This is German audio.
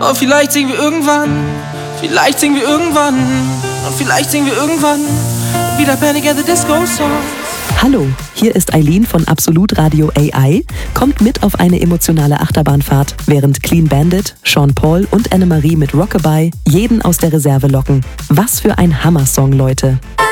Oh, vielleicht singen wir irgendwann, vielleicht singen wir irgendwann, und vielleicht singen wir irgendwann wieder Panic at the Disco Song. Hallo, hier ist Eileen von Absolut Radio AI. Kommt mit auf eine emotionale Achterbahnfahrt, während Clean Bandit, Sean Paul und Annemarie mit Rockabye jeden aus der Reserve locken. Was für ein Hammersong, Leute.